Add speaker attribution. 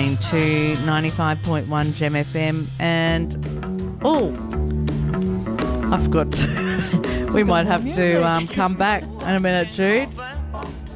Speaker 1: listening to 95.1 Gem FM. And, I forgot. We might have to come back in a minute, Jude.